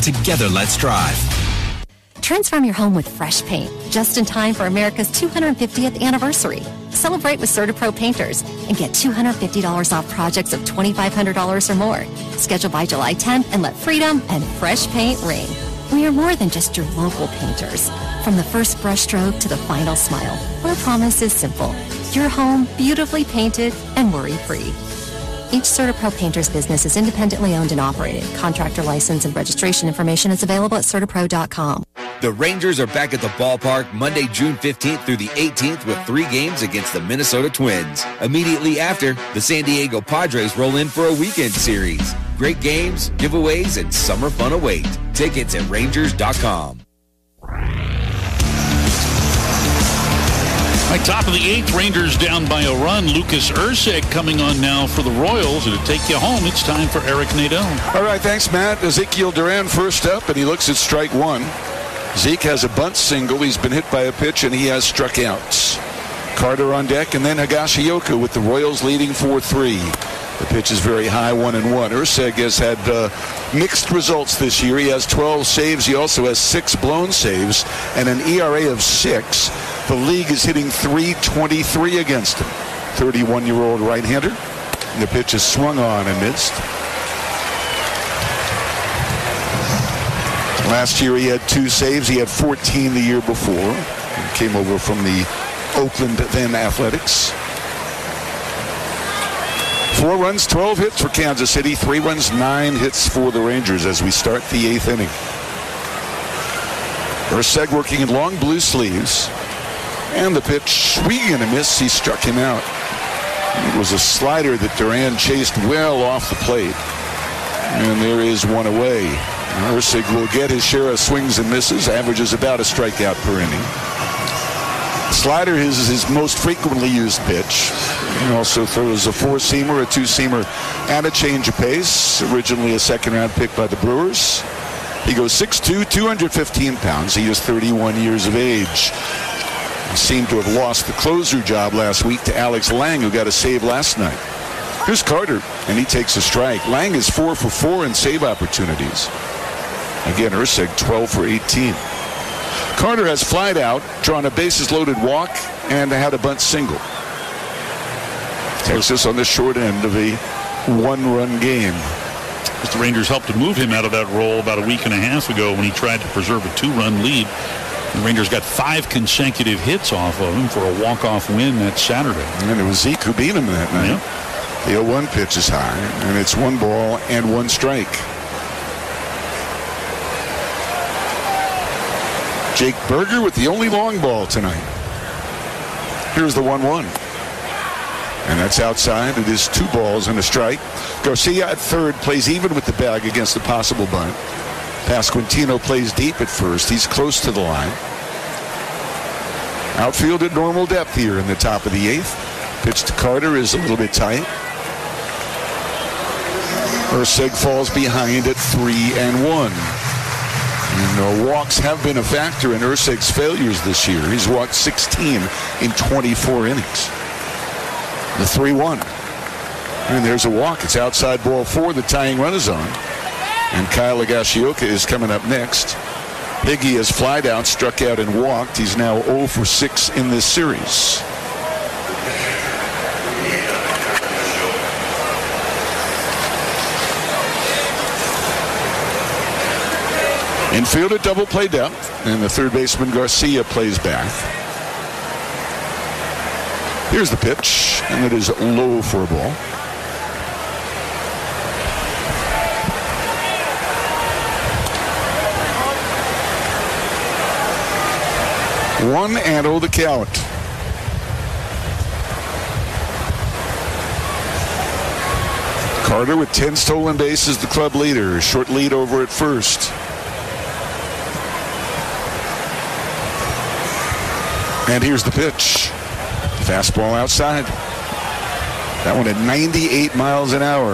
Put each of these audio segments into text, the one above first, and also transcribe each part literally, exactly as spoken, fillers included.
Together, let's drive. Transform your home with fresh paint, just in time for America's two hundred fiftieth anniversary. Celebrate with CertaPro Painters and get two hundred fifty dollars off projects of twenty-five hundred dollars or more. Schedule by July tenth and let freedom and fresh paint ring. We are more than just your local painters. From the first brushstroke to the final smile, our promise is simple. Your home beautifully painted and worry-free. Each CertaPro Painters business is independently owned and operated. Contractor license and registration information is available at Certapro dot com. The Rangers are back at the ballpark Monday, June fifteenth through the eighteenth with three games against the Minnesota Twins. Immediately after, the San Diego Padres roll in for a weekend series. Great games, giveaways, and summer fun await. Tickets at Rangers dot com. Right, top of the eighth, Rangers down by a run. Lucas Erceg coming on now for the Royals. And to take you home, it's time for Eric Nadel. All right, thanks, Matt. Ezekiel Duran first up, and he looks at strike one. Zeke has a bunt single. He's been hit by a pitch, and he has struck outs. Carter on deck, and then Higashioka with the Royals leading four three. The pitch is very high, one and one. Erceg has had uh, mixed results this year. He has twelve saves. He also has six blown saves and an E R A of six. The league is hitting three twenty-three against him. thirty-one-year-old right-hander. And the pitch is swung on and missed. Last year he had two saves. He had fourteen the year before. He came over from the Oakland then Athletics. Four runs, twelve hits for Kansas City. Three runs, nine hits for the Rangers as we start the eighth inning. Erceg working in long blue sleeves. And the pitch, swing and a miss. He struck him out. It was a slider that Duran chased well off the plate. And there is one away. Erceg will get his share of swings and misses, averages about a strikeout per inning. Slider is his most frequently used pitch. He also throws a four-seamer, a two-seamer, and a change of pace. Originally a second-round pick by the Brewers. He goes six two, two hundred fifteen pounds. He is thirty-one years of age. He seemed to have lost the closer job last week to Alex Lang, who got a save last night. Here's Carter, and he takes a strike. Lang is four for four in save opportunities. Again, Erceg twelve for eighteen. Carter has flied out, drawn a bases-loaded walk, and had a bunt single. Texas on the short end of a one-run game. The Rangers helped to move him out of that role about a week and a half ago when he tried to preserve a two-run lead. The Rangers got five consecutive hits off of him for a walk-off win that Saturday. And it was Zeke who beat him that night. Yeah. The oh one pitch is high, and it's one ball and one strike. Jake Berger with the only long ball tonight. Here's the one one. And that's outside. It is two balls and a strike. Garcia at third plays even with the bag against the possible bunt. Pasquantino plays deep at first. He's close to the line. Outfield at normal depth here in the top of the eighth. Pitch to Carter is a little bit tight. Erceg falls behind at three and one. And, uh, walks have been a factor in Erceg's failures this year. He's walked sixteen in twenty-four innings. The three one. And there's a walk. It's outside ball four. The tying run is on. And Kyle Higashioka is coming up next. Higgy has flied out, struck out, and walked. He's now oh for six in this series. Infield at double play depth, and the third baseman Garcia plays back. Here's the pitch, and it is low for a ball. One and oh the count. Carter with ten stolen bases, the club leader. Short lead over at first. And here's the pitch. Fastball outside. That one at ninety-eight miles an hour.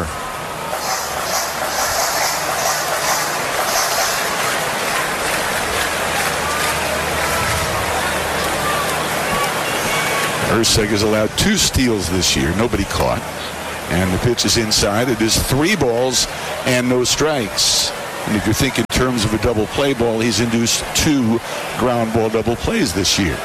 Erceg has allowed two steals this year. Nobody caught. And the pitch is inside. It is three balls and no strikes. And if you think in terms of a double play ball, he's induced two ground ball double plays this year.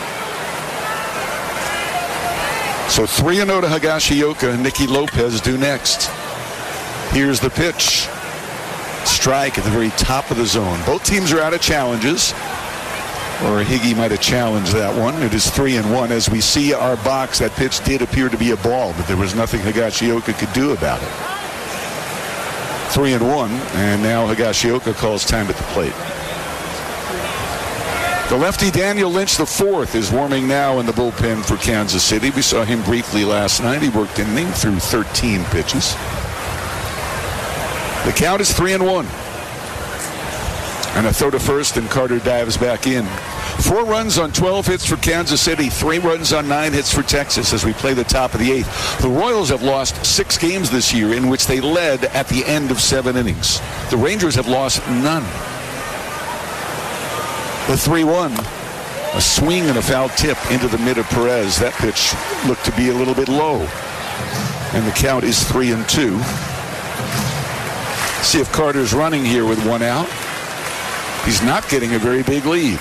So three and oh to Higashioka, and Nicky Lopez due next. Here's the pitch. Strike at the very top of the zone. Both teams are out of challenges. Or Higgy might have challenged that one. It is three and one. As we see our box, that pitch did appear to be a ball, but there was nothing Higashioka could do about it. Three and one, and now Higashioka calls time at the plate. The lefty Daniel Lynch the fourth is warming now in the bullpen for Kansas City. We saw him briefly last night. He worked an inning through thirteen pitches. The count is three and one. And a throw to first, and Carter dives back in. Four runs on twelve hits for Kansas City. Three runs on nine hits for Texas as we play the top of the eighth. The Royals have lost six games this year in which they led at the end of seven innings. The Rangers have lost none. The three one. A swing and a foul tip into the mid of Perez. That pitch looked to be a little bit low. And the count is three and two. See if Carter's running here with one out. He's not getting a very big lead.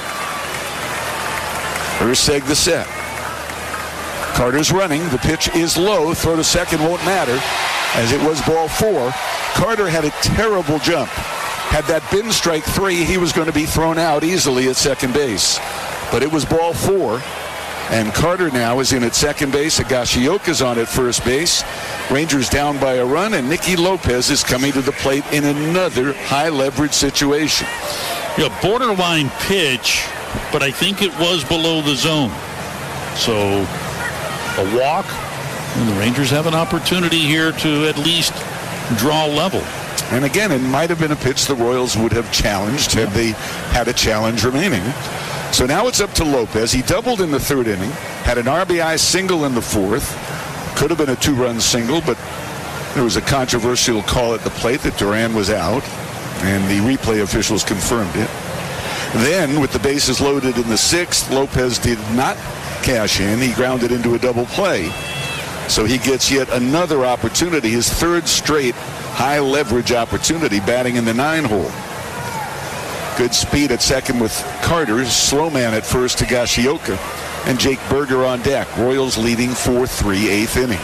Urseg the set. Carter's running. The pitch is low. Throw to second won't matter, as it was ball four. Carter had a terrible jump. Had that been strike three, he was going to be thrown out easily at second base. But it was ball four. And Carter now is in at second base. Higashioka's on at first base. Rangers down by a run, and Nicky Lopez is coming to the plate in another high-leverage situation. Yeah, borderline pitch, but I think it was below the zone. So a walk, and the Rangers have an opportunity here to at least draw level. And again, it might have been a pitch the Royals would have challenged had they had a challenge remaining. So now it's up to Lopez. He doubled in the third inning, had an R B I single in the fourth. Could have been a two-run single, but there was a controversial call at the plate that Duran was out, and the replay officials confirmed it. Then, with the bases loaded in the sixth, Lopez did not cash in. He grounded into a double play. So he gets yet another opportunity, his third straight high-leverage opportunity, batting in the nine hole. Good speed at second with Carter, slow man at first to Higashioka, and Jake Berger on deck. Royals leading four three, eighth inning.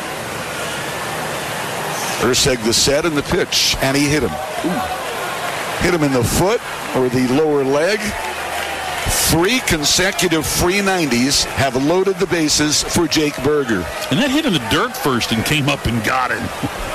Urseg the set and the pitch, and he hit him. Ooh. Hit him in the foot or the lower leg. Three consecutive free nineties have loaded the bases for Jake Berger. And that hit in the dirt first and came up and got him.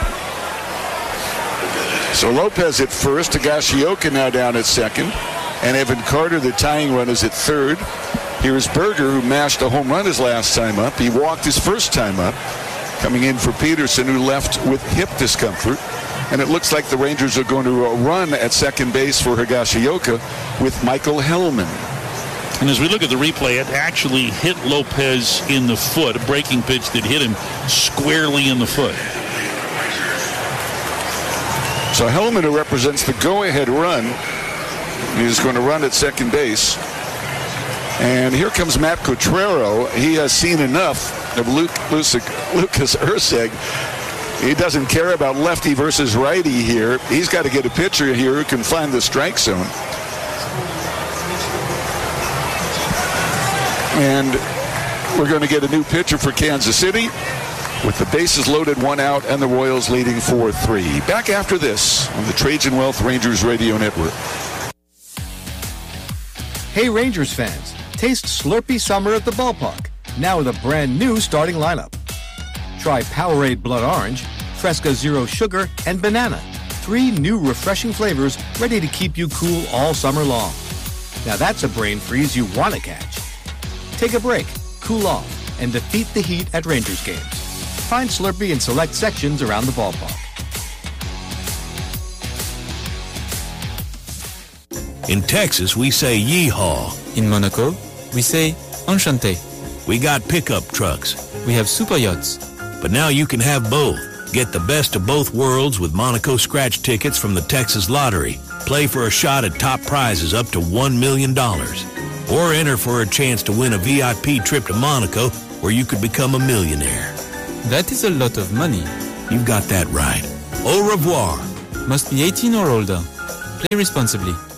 So Lopez at first, Higashioka now down at second, and Evan Carter, the tying run, is at third. Here's Berger, who mashed a home run his last time up. He walked his first time up, coming in for Peterson, who left with hip discomfort. And it looks like the Rangers are going to run at second base for Higashioka with Michael Hellman. And as we look at the replay, it actually hit Lopez in the foot, a breaking pitch that hit him squarely in the foot. So Hellman, who represents the go-ahead run, is going to run at second base. And here comes Matt Cotrero. He has seen enough of Luke, Lucas Urseg. He doesn't care about lefty versus righty here. He's got to get a pitcher here who can find the strike zone. And we're going to get a new pitcher for Kansas City, with the bases loaded, one out, and the Royals leading four three. Back after this on the Trajan Wealth Rangers Radio Network. Hey Rangers fans, taste Slurpee Summer at the ballpark, now with a brand new starting lineup. Try Powerade Blood Orange, Fresca Zero Sugar, and Banana. Three new refreshing flavors ready to keep you cool all summer long. Now that's a brain freeze you want to catch. Take a break, cool off, and defeat the heat at Rangers games. Find Slurpee in select sections around the ballpark. In Texas, we say yeehaw. In Monaco, we say enchanté. We got pickup trucks. We have super yachts. But now you can have both. Get the best of both worlds with Monaco scratch tickets from the Texas Lottery. Play for a shot at top prizes up to one million dollars. Or enter for a chance to win a V I P trip to Monaco where you could become a millionaire. That is a lot of money. You've got that right. Au revoir. Must be eighteen or older. Play responsibly.